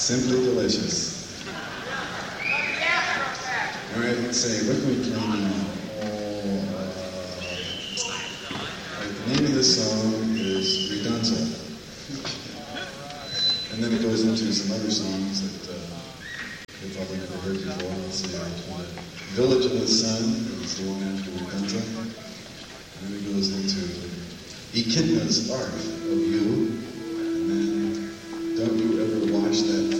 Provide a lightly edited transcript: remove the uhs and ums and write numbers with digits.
Simply delicious. All right, let's say, what can we play now? The name of this song is Ridanza. And then it goes into some other songs that you've probably never heard before. Let's see, Village of the Sun is the one after Ridanza. And then it goes into Echidna's Art of You. And then Don't You Ever Wash That